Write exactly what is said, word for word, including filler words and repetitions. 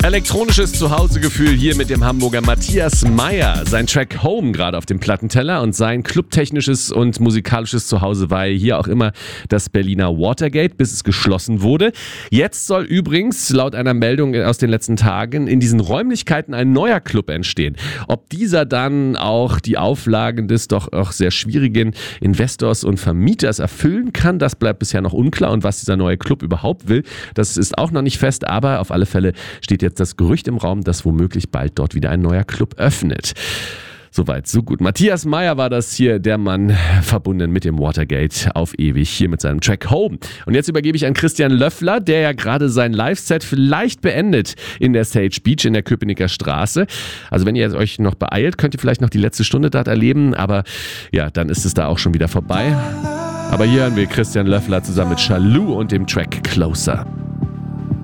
Elektronisches Zuhausegefühl hier mit dem Hamburger Matthias Meyer. Sein Track Home gerade auf dem Plattenteller und sein clubtechnisches und musikalisches Zuhause war hier auch immer das Berliner Watergate, bis es geschlossen wurde. Jetzt soll übrigens laut einer Meldung aus den letzten Tagen in diesen Räumlichkeiten ein neuer Club entstehen. Ob dieser dann auch die Auflagen des doch auch sehr schwierigen Investors und Vermieters erfüllen kann, das bleibt bisher noch unklar. Und was dieser neue Club überhaupt will, das ist auch noch nicht fest, aber auf alle Fälle steht jetzt das Gerücht im Raum, dass womöglich bald dort wieder ein neuer Club öffnet. Soweit, so gut. Matthias Meyer war das hier, der Mann verbunden mit dem Watergate auf ewig, hier mit seinem Track Home. Und jetzt übergebe ich an Christian Löffler, der ja gerade sein Live-Set vielleicht beendet in der Sage Beach in der Köpenicker Straße. Also wenn ihr euch noch beeilt, könnt ihr vielleicht noch die letzte Stunde dort erleben, aber ja, dann ist es da auch schon wieder vorbei. Aber hier hören wir Christian Löffler zusammen mit Shalou und dem Track Closer.